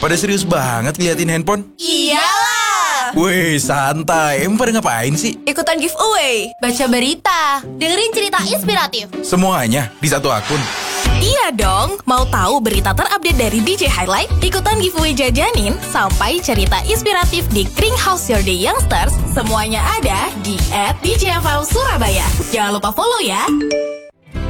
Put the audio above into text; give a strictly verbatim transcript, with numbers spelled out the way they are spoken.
pada serius banget ngeliatin handphone? Iyalah. Wih, santai. Emang pada ngapain sih? Ikutan giveaway, baca berita, dengerin cerita inspiratif. Semuanya di satu akun. Iya dong, mau tahu berita terupdate dari D J Highlight? Ikutan giveaway jajanin sampai cerita inspiratif di Kring House Your Day Youngsters. Semuanya ada di at D J F M Surabaya. Jangan lupa follow ya.